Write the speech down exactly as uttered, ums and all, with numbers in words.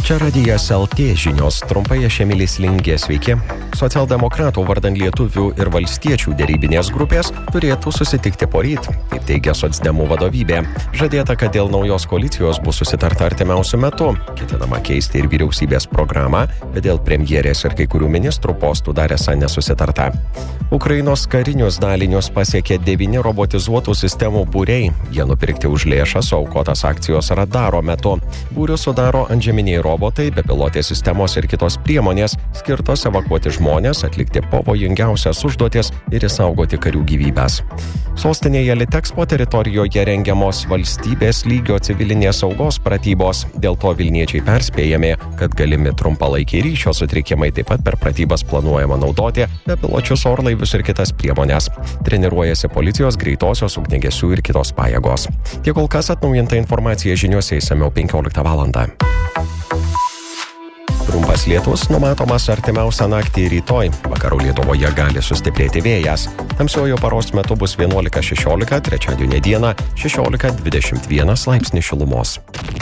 Čia radijas L T žinios, trumpai aš Emilis Lingė, sveiki. Socialdemokratų vardan lietuvių ir valstiečių derybinės grupės turėtų susitikti poryt, taip teigia socdemų vadovybė. Žadėta, kad dėl naujos koalicijos bus susitarta artimiausiu metu. Ketinama keisti ir vyriausybės programą, bet dėl premjerės ir kai kurių ministrų postų dar esą nesusitarta. Ukrainos karinius dalinius pasiekė devyni robotizuotų sistemų būriai. Jie nupirkti už lėšas aukotas akcijos Radaro metu. Būrius sudaro antžeminiai robotai, bepilotės sistemos ir kitos priemonės, skirtos evakuoti žmonės, atlikti pavojingiausias užduotis ir išsaugoti karių gyvybes. Sostinėje Litexpo teritorijoje rengiamos valstybės lygio civilinės saugos pratybos. Dėl to vilniečiai perspėjami, kad galimi trumpalaikiai ryšio sutrikimai, taip pat per pratybas planuojama naudoti bepiločius orlaivius ir kitas priemonės. Treniruojasi policijos, greitosios, ugniagesių ir kitos pajėgos. Tiek kol kas atnaujinta informacija žiniuose išsamiau penkioliktą valandą. Trumpas lietus numatomas artimiausią naktį rytoj. Vakarų Lietuvoje gali sustiprėti vėjas. Tamsiojo paros metu bus vienuolika šešiolika, trečiadienio dieną šešiolika dvidešimt vienas laipsnis šilumos.